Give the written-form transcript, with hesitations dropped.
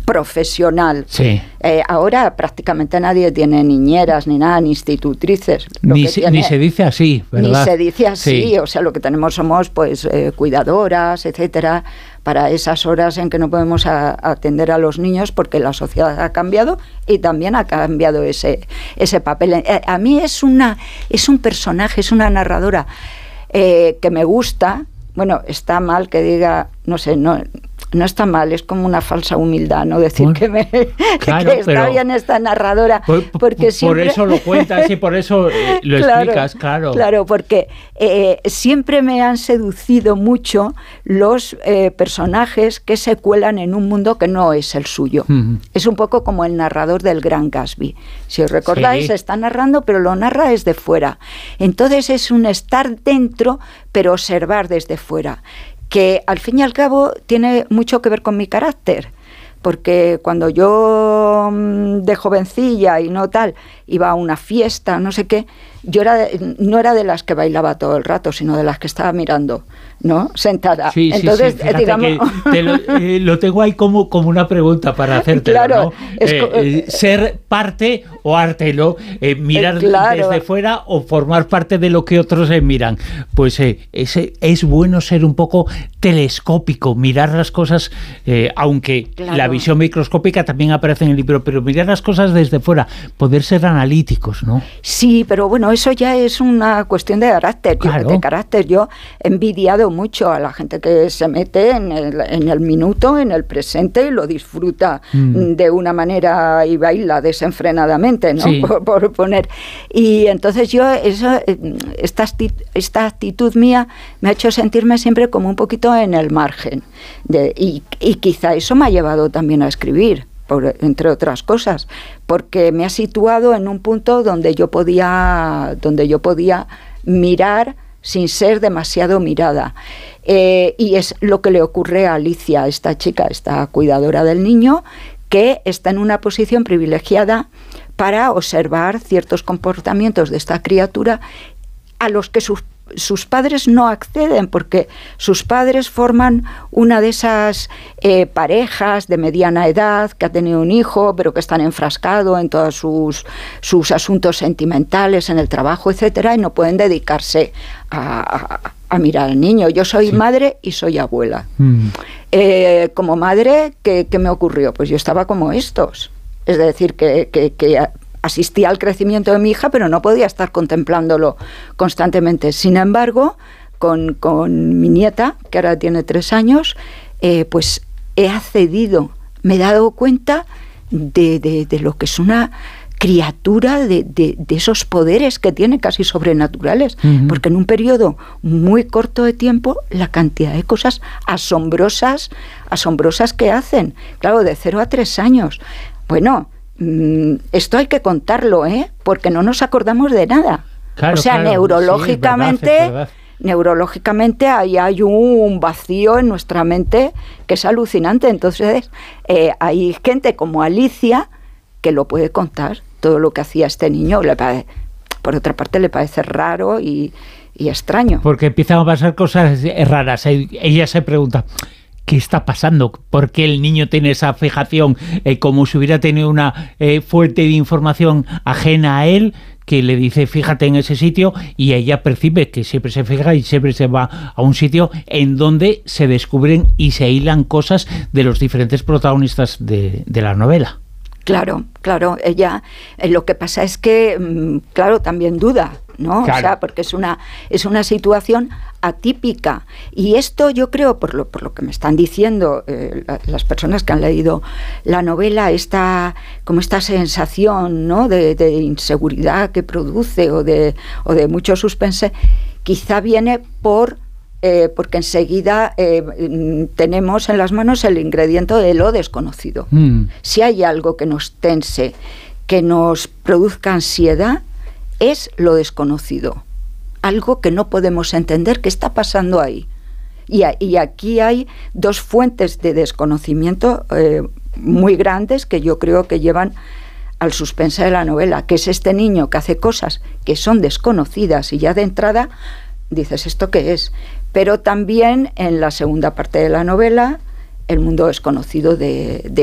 profesional. Sí. Ahora prácticamente nadie tiene niñeras ni nada, ni institutrices. Ni se dice así, ¿verdad? Ni se dice así, sí. O sea, lo que tenemos somos pues cuidadoras, etcétera, para esas horas en que no podemos atender a los niños porque la sociedad ha cambiado y también ha cambiado ese papel. A mí es un personaje, es una narradora que me gusta. Bueno, está mal que diga, no sé, no está mal, es como una falsa humildad, ¿no? Decir que está bien esta narradora. Porque siempre... Por eso lo cuentas y por eso lo explicas, claro. Claro, porque siempre me han seducido mucho los personajes que se cuelan en un mundo que no es el suyo. Uh-huh. Es un poco como el narrador del Gran Gatsby. Si os recordáis, está narrando, pero lo narra desde fuera. Entonces es un estar dentro, pero observar desde fuera, que al fin y al cabo tiene mucho que ver con mi carácter, porque cuando yo de jovencilla y no tal, iba a una fiesta, no sé qué, yo no era de las que bailaba todo el rato, sino de las que estaba mirando, ¿no? Sentada. Sí, entonces, sí, digamos... lo tengo ahí como una pregunta para hacerte, claro, ¿no? Ser parte o ártelo, mirar desde fuera o formar parte de lo que otros miran. Pues es bueno ser un poco telescópico, mirar las cosas, aunque la visión microscópica también aparece en el libro, pero mirar las cosas desde fuera, poder ser analíticos, ¿no? Sí, pero bueno, eso ya es una cuestión de carácter. Claro. Yo he envidiado mucho a la gente que se mete en el minuto, en el presente, y lo disfruta de una manera y baila desenfrenadamente, ¿no? Sí. Por poner. Y entonces yo, esta actitud mía me ha hecho sentirme siempre como un poquito en el margen. Y quizá eso me ha llevado también a escribir. Entre otras cosas, porque me ha situado en un punto donde yo podía mirar sin ser demasiado mirada. Y es lo que le ocurre a Alicia, esta chica, esta cuidadora del niño, que está en una posición privilegiada para observar ciertos comportamientos de esta criatura a los que sus padres no acceden, porque sus padres forman una de esas parejas de mediana edad que ha tenido un hijo, pero que están enfrascados en todos sus asuntos sentimentales, en el trabajo, etcétera, y no pueden dedicarse a mirar al niño. Yo soy madre y soy abuela. Como madre, ¿qué me ocurrió? Pues yo estaba como estos. Es decir, que asistía al crecimiento de mi hija, pero no podía estar contemplándolo constantemente. Sin embargo, con mi nieta, que ahora tiene 3 años, pues he accedido, me he dado cuenta de lo que es una criatura, de esos poderes que tiene casi sobrenaturales, porque en un periodo muy corto de tiempo, la cantidad de cosas asombrosas que hacen, claro, de 0 a 3 años. Bueno, esto hay que contarlo, porque no nos acordamos de nada. Claro, o sea, claro, neurológicamente, sí, es verdad. Neurológicamente ahí hay un vacío en nuestra mente que es alucinante. Entonces, hay gente como Alicia que lo puede contar, todo lo que hacía este niño. Por otra parte, le parece raro y extraño. Porque empiezan a pasar cosas raras. Ella se pregunta, ¿qué está pasando? ¿Por qué el niño tiene esa fijación? Como si hubiera tenido una fuente de información ajena a él, que le dice, fíjate en ese sitio, y ella percibe que siempre se fija y siempre se va a un sitio en donde se descubren y se hilan cosas de los diferentes protagonistas de la novela. Claro, ella, lo que pasa es que, claro, también duda, ¿no? Claro. O sea, porque es una situación atípica. Y esto yo creo, por lo que me están diciendo las personas que han leído la novela, esta sensación, ¿no?, de inseguridad que produce o de mucho suspense, quizá viene porque enseguida tenemos en las manos el ingrediente de lo desconocido. Si hay algo que nos tense, que nos produzca ansiedad, es lo desconocido. Algo que no podemos entender que está pasando ahí. Y aquí hay 2 fuentes de desconocimiento muy grandes que yo creo que llevan al suspense de la novela, que es este niño que hace cosas que son desconocidas y ya de entrada dices, ¿esto qué es? Pero también en la segunda parte de la novela, el mundo desconocido de